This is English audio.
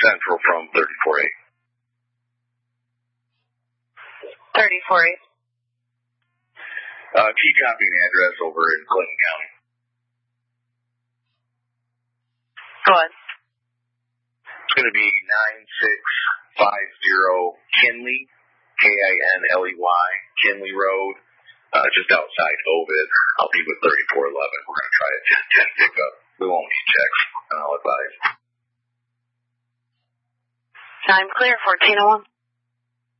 Central from 34-8. 34-8. Key copying address over in Clinton County. Go ahead. It's going to be 9650 Kinley, Kinley, Kinley Road, just outside Ovid. I'll be with 3411. We're going to try a 1010 pickup. We won't need checks, and I'll advise. Time clear, 1401.